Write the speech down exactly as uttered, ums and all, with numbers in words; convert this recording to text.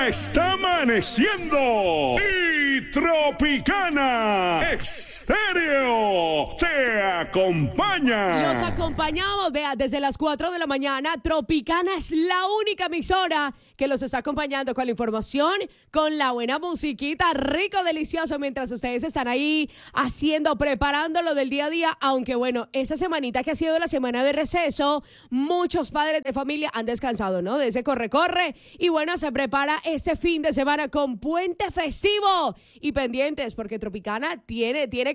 Ya está amaneciendo y Tropicana Estéreo te acompaña. Los acompañamos, vea, desde las cuatro de la mañana. Tropicana es la única emisora que los está acompañando con la información, con la buena musiquita, rico, delicioso, mientras ustedes están ahí haciendo, preparando lo del día a día. Aunque bueno, esa semanita que ha sido la semana de receso, muchos padres de familia han descansado, ¿no? De ese corre-corre. Y bueno, se prepara este fin de semana con puente festivo. Y pendientes, porque Tropicana tiene, tiene